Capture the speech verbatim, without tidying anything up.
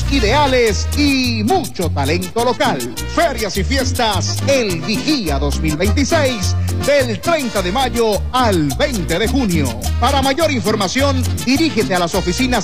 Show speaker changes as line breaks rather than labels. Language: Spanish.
ideales y mucho talento local. Ferias y fiestas El Vigía dos mil veintiséis, del treinta de mayo al veinte de junio. Para mayor información, dirígete a las oficinas